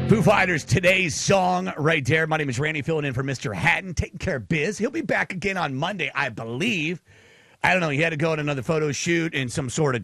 Foo Fighters, today's song right there. My name is Randy, filling in for Mr. Hatton, taking care of biz. He'll be back again on Monday, I believe. I don't know. He had to go on another photo shoot in some sort of